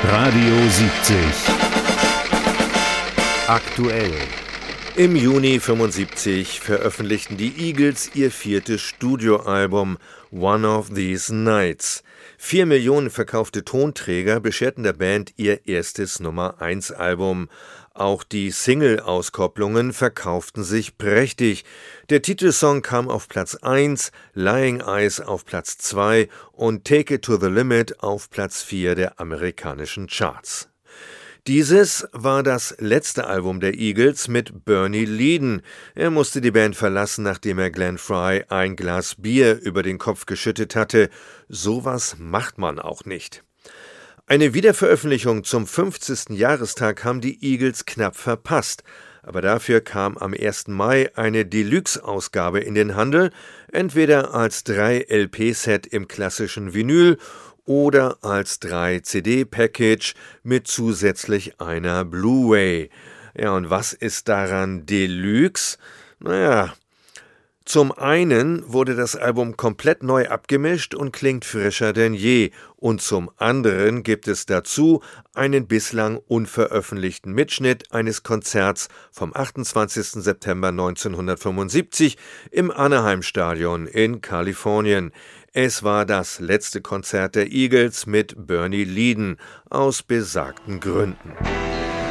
Radio 70. Aktuell. Im Juni 1975 veröffentlichten die Eagles ihr 4. Studioalbum One of These Nights. 4 Millionen verkaufte Tonträger bescherten der Band ihr erstes Nummer-1-Album. Auch die Single-Auskopplungen verkauften sich prächtig. Der Titelsong kam auf Platz 1, Lying Eyes auf Platz 2 und Take It to the Limit auf Platz 4 der amerikanischen Charts. Dieses war das letzte Album der Eagles mit Bernie Leadon. Er musste die Band verlassen, nachdem er Glenn Frey ein Glas Bier über den Kopf geschüttet hatte. Sowas macht man auch nicht. Eine Wiederveröffentlichung zum 50. Jahrestag haben die Eagles knapp verpasst. Aber dafür kam am 1. Mai eine Deluxe-Ausgabe in den Handel, entweder als 3-LP-Set im klassischen Vinyl oder als 3-CD-Package mit zusätzlich einer Blu-ray. Ja, und was ist daran Deluxe? Naja, zum einen wurde das Album komplett neu abgemischt und klingt frischer denn je. Und zum anderen gibt es dazu einen bislang unveröffentlichten Mitschnitt eines Konzerts vom 28. September 1975 im Anaheim-Stadion in Kalifornien. Es war das letzte Konzert der Eagles mit Bernie Leadon aus besagten Gründen.